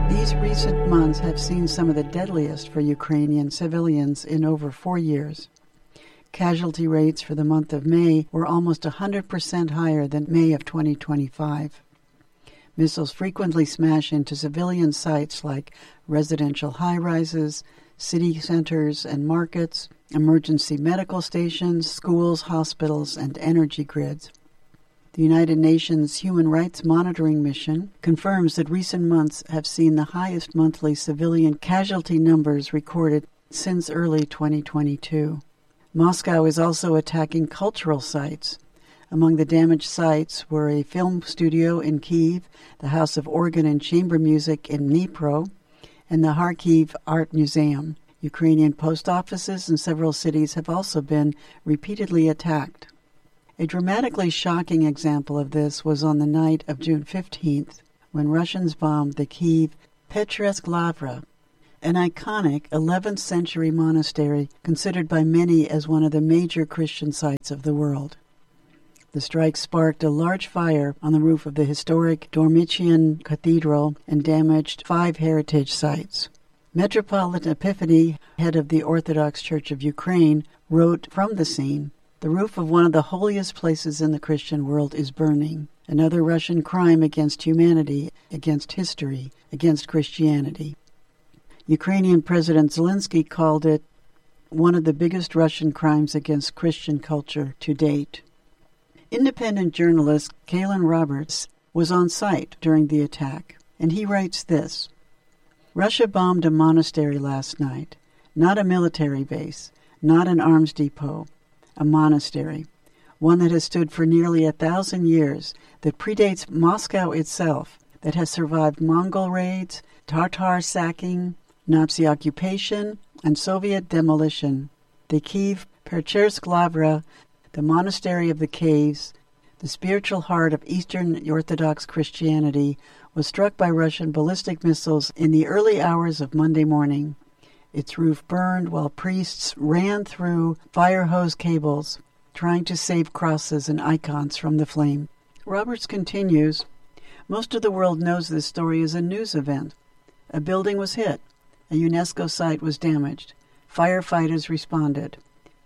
These recent months have seen some of the deadliest for Ukrainian civilians in over 4 years. Casualty rates for the month of May were almost 100% higher than May of 2025. Missiles frequently smash into civilian sites like residential high-rises, city centers and markets, emergency medical stations, schools, hospitals, and energy grids. The United Nations Human Rights Monitoring Mission confirms that recent months have seen the highest monthly civilian casualty numbers recorded since early 2022. Moscow is also attacking cultural sites. Among the damaged sites were a film studio in Kyiv, the House of Organ and Chamber Music in Dnipro, and the Kharkiv Art Museum. Ukrainian post offices in several cities have also been repeatedly attacked. A dramatically shocking example of this was on the night of June 15th, when Russians bombed the Kyiv Petrovsk Lavra, an iconic 11th century monastery considered by many as one of the major Christian sites of the world. The strike sparked a large fire on the roof of the historic Dormition Cathedral and damaged 5 heritage sites. Metropolitan Epiphany, head of the Orthodox Church of Ukraine, wrote from the scene, "The roof of one of the holiest places in the Christian world is burning. Another Russian crime against humanity, against history, against Christianity." Ukrainian President Zelensky called it one of the biggest Russian crimes against Christian culture to date. Independent journalist Kalen Roberts was on site during the attack, and he writes this: "Russia bombed a monastery last night, not a military base, not an arms depot, a monastery, one that has stood for nearly 1,000 years, that predates Moscow itself, that has survived Mongol raids, Tatar sacking, Nazi occupation, and Soviet demolition. The Kyiv Petrovsk Lavra, the Monastery of the Caves, the spiritual heart of Eastern Orthodox Christianity, was struck by Russian ballistic missiles in the early hours of Monday morning. Its roof burned while priests ran through fire hose cables, trying to save crosses and icons from the flame." Roberts continues, "Most of the world knows this story as a news event. A building was hit. A UNESCO site was damaged. Firefighters responded.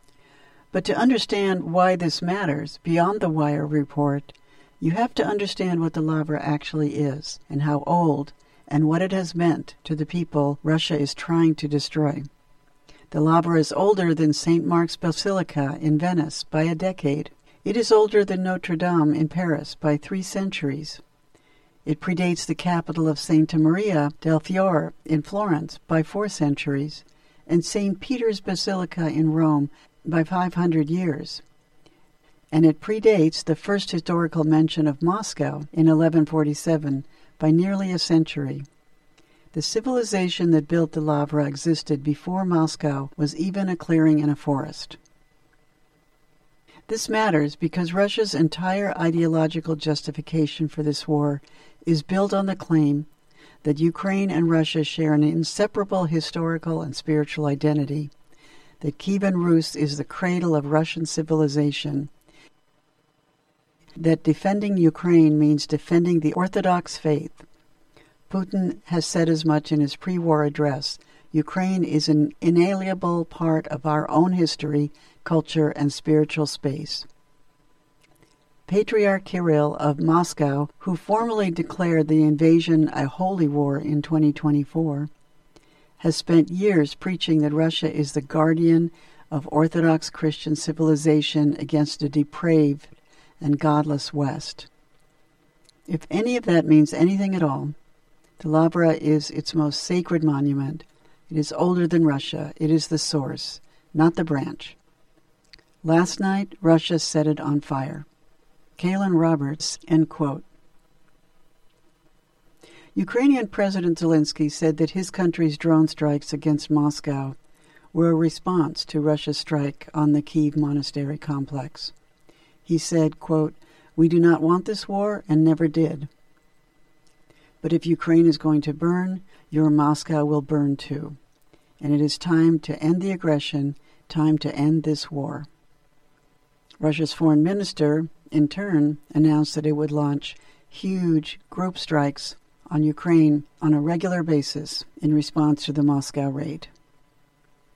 But to understand why this matters, beyond the wire report, you have to understand what the Lavra actually is, and how old, and what it has meant to the people Russia is trying to destroy. The Lavra is older than St. Mark's Basilica in Venice by a decade. It is older than Notre Dame in Paris by 3 centuries. It predates the capital of Santa Maria del Fiore in Florence by 4 centuries, and St. Peter's Basilica in Rome by 500 years. And it predates the first historical mention of Moscow in 1147 by nearly a century. The civilization that built the Lavra existed before Moscow was even a clearing in a forest." This matters because Russia's entire ideological justification for this war is built on the claim that Ukraine and Russia share an inseparable historical and spiritual identity, that Kievan Rus is the cradle of Russian civilization, that defending Ukraine means defending the Orthodox faith. Putin has said as much in his pre-war address. Ukraine is an inalienable part of our own history, culture, and spiritual space. Patriarch Kirill of Moscow, who formally declared the invasion a holy war in 2024, has spent years preaching that Russia is the guardian of Orthodox Christian civilization against a depraved and godless West. If any of that means anything at all, the Lavra is its most sacred monument. It is older than Russia. It is the source, not the branch. Last night, Russia set it on fire. Kalen Roberts, end quote. Ukrainian President Zelensky said that his country's drone strikes against Moscow were a response to Russia's strike on the Kyiv monastery complex. He said, quote, "We do not want this war and never did. But if Ukraine is going to burn, your Moscow will burn too. And it is time to end the aggression, time to end this war." Russia's foreign minister, in turn, announced that it would launch huge group strikes on Ukraine on a regular basis in response to the Moscow raid.